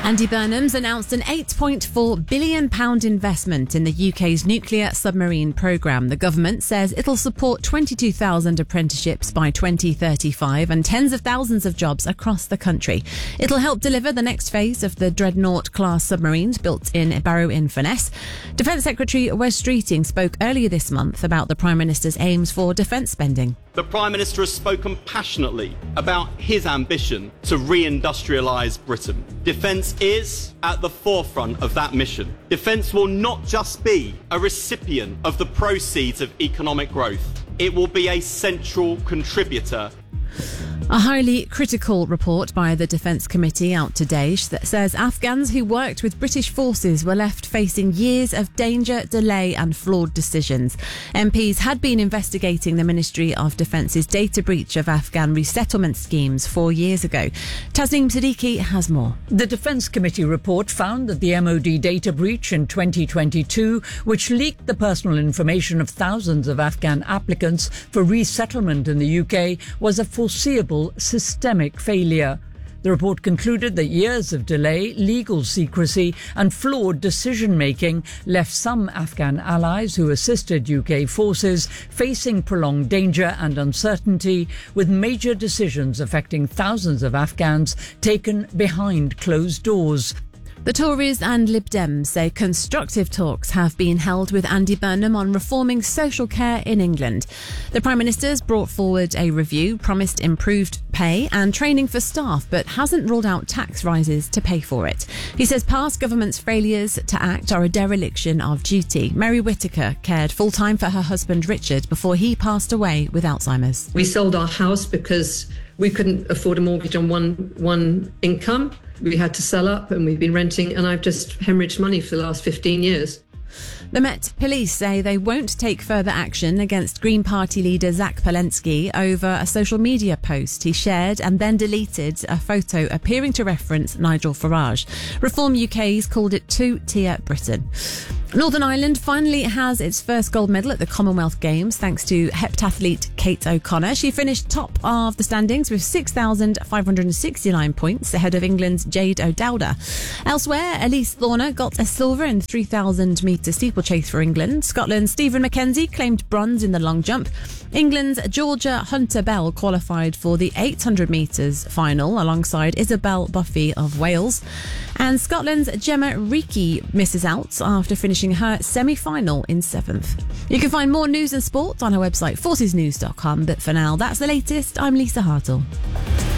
Andy Burnham's announced an £8.4 billion investment in the UK's nuclear submarine programme. The government says it'll support 22,000 apprenticeships by 2035 and tens of thousands of jobs across the country. It'll help deliver the next phase of the Dreadnought-class submarines built in Barrow-in-Furness. Defence Secretary Wes Streeting spoke earlier this month about the Prime Minister's aims for defence spending. The Prime Minister has spoken passionately about his ambition to re-industrialise Britain. Defence is at the forefront of that mission. Defence will not just be a recipient of the proceeds of economic growth. It will be a central contributor. A highly critical report by the Defence Committee out today that says Afghans who worked with British forces were left facing years of danger, delay and flawed decisions. MPs had been investigating the Ministry of Defence's data breach of Afghan resettlement schemes 4 years ago. Tasneem Siddiqui has more. The Defence Committee report found that the MOD data breach in 2022, which leaked the personal information of thousands of Afghan applicants for resettlement in the UK, was a foreseeable systemic failure. The report concluded that years of delay, legal secrecy and flawed decision-making left some Afghan allies who assisted UK forces facing prolonged danger and uncertainty, with major decisions affecting thousands of Afghans taken behind closed doors. The Tories and Lib Dems say constructive talks have been held with Andy Burnham on reforming social care in England. The Prime Minister's brought forward a review, promised improved pay and training for staff, but hasn't ruled out tax rises to pay for it. He says past government's failures to act are a dereliction of duty. Mary Whittaker cared full-time for her husband Richard before he passed away with Alzheimer's. We sold our house because we couldn't afford a mortgage on one income. We had to sell up and we've been renting, and I've just hemorrhaged money for the last 15 years. The Met Police say they won't take further action against Green Party leader Zach Palensky over a social media post he shared and then deleted a photo appearing to reference Nigel Farage. Reform UK's called it two-tier Britain. Northern Ireland finally has its first gold medal at the Commonwealth Games thanks to heptathlete Kate O'Connor. She finished top of the standings with 6,569 points ahead of England's Jade O'Dowda. Elsewhere, Elise Thorner got a silver in 3,000 metre steeplechase for England. Scotland's Stephen Mackenzie claimed bronze in the long jump. England's Georgia Hunter-Bell qualified for the 800 metres final alongside Isabel Buffy of Wales. And Scotland's Gemma Reekie misses out after finishing her semi-final in 7th. You can find more news and sport on our website forcesnews.com, but for now, that's the latest. I'm Lisa Hartle.